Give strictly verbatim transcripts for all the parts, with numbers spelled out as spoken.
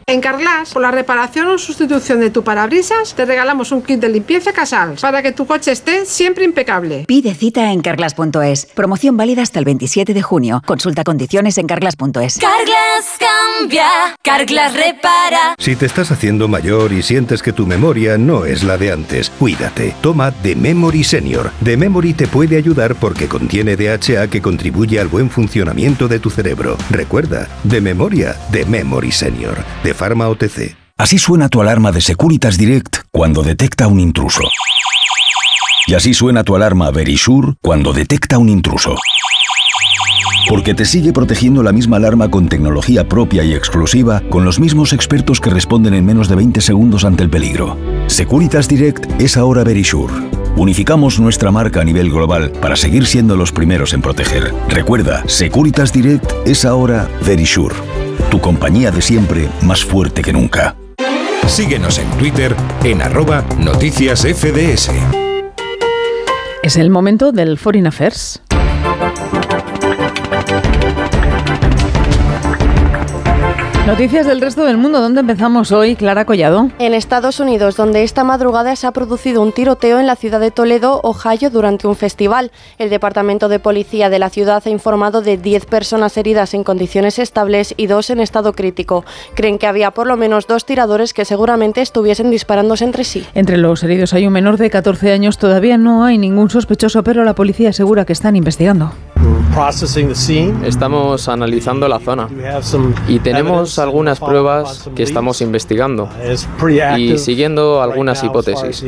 En Carglass, por la reparación o sustitución de tu parabrisas, te regalamos un kit de limpieza Casals para que tu coche esté siempre impecable. Pide cita en carglass punto es. Promoción válida hasta el veintisiete de junio. Consulta condiciones en carglass punto es. Carglass cambia, Carglass repara. Si te estás haciendo mayor y sientes que tu memoria no es la de antes, cuídate. Toma The Memory Senior. The Memory te puede ayudar porque contiene D H A que contribuye al buen funcionamiento de tu cerebro. Recuerda, de memoria, The Memory Senior, de Pharma O T C. Así suena tu alarma de Securitas Direct cuando detecta un intruso. Y así suena tu alarma Verisure cuando detecta un intruso. Porque te sigue protegiendo la misma alarma con tecnología propia y exclusiva, con los mismos expertos que responden en menos de veinte segundos ante el peligro. Securitas Direct es ahora Verisure. Unificamos nuestra marca a nivel global para seguir siendo los primeros en proteger. Recuerda, Securitas Direct es ahora Verisure. Tu compañía de siempre, más fuerte que nunca. Síguenos en Twitter en arroba noticias F D S. Es el momento del Foreign Affairs. Noticias del resto del mundo. ¿Dónde empezamos hoy, Clara Collado? En Estados Unidos, donde esta madrugada se ha producido un tiroteo en la ciudad de Toledo, Ohio, durante un festival. El Departamento de Policía de la ciudad ha informado de diez personas heridas en condiciones estables y dos en estado crítico. Creen que había por lo menos dos tiradores que seguramente estuviesen disparándose entre sí. Entre los heridos hay un menor de catorce años. Todavía no hay ningún sospechoso, pero la policía asegura que están investigando. Estamos analizando la zona y tenemos algunas pruebas que estamos investigando y siguiendo algunas hipótesis.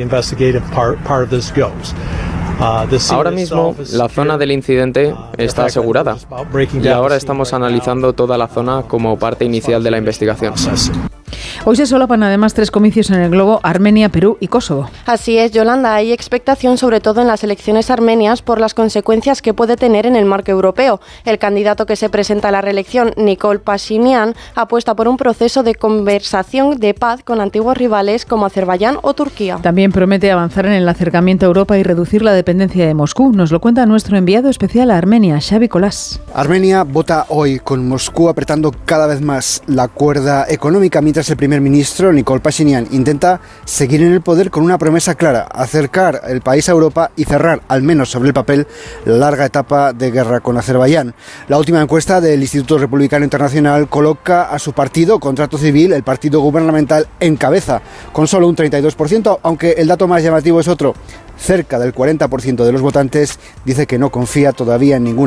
Ahora mismo la zona del incidente está asegurada y ahora estamos analizando toda la zona como parte inicial de la investigación. Hoy se solapan además tres comicios en el globo: Armenia, Perú y Kosovo. Así es, Yolanda, hay expectación sobre todo en las elecciones armenias por las consecuencias que puede tener en el marco europeo. El candidato que se presenta a la reelección, Nikol Pashinyan, apuesta por un proceso de conversación de paz con antiguos rivales como Azerbaiyán o Turquía. También promete avanzar en el acercamiento a Europa y reducir la dependencia de Moscú. Nos lo cuenta nuestro enviado especial a Armenia, Xavi Colás. Armenia vota hoy, con Moscú apretando cada vez más la cuerda económica, mientras el primer ministro Nikol Pashinyan intenta seguir en el poder con una promesa clara: acercar el país a Europa y cerrar, al menos sobre el papel, la larga etapa de guerra con Azerbaiyán. La última encuesta del Instituto Republicano Internacional coloca a su partido, Contrato Civil, el partido gubernamental, en cabeza, con solo un treinta y dos por ciento, aunque el dato más llamativo es otro. Cerca del cuarenta por ciento de los votantes dice que no confía todavía en ninguna